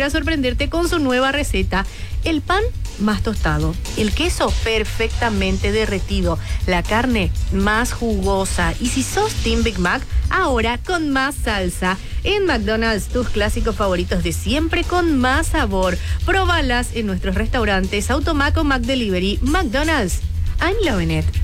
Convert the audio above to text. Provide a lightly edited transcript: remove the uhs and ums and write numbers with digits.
volverá a sorprenderte con su nueva receta. El pan más tostado, el queso perfectamente derretido, la carne más jugosa y si sos Team Big Mac, ahora con más salsa. En McDonald's, tus clásicos favoritos de siempre con más sabor. Próbalas en nuestros restaurantes Automac o McDelivery. McDonald's, I'm loving it.